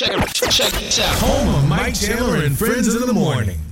Check this out. Home of Mike Taylor and Friends in the Morning.